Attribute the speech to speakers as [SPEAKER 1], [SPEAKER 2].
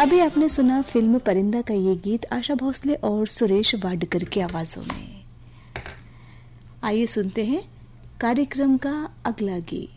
[SPEAKER 1] अभी आपने सुना फिल्म परिंदा का ये गीत आशा भोसले और सुरेश वाडकर की आवाजों में। आइए सुनते हैं कार्यक्रम का अगला गीत।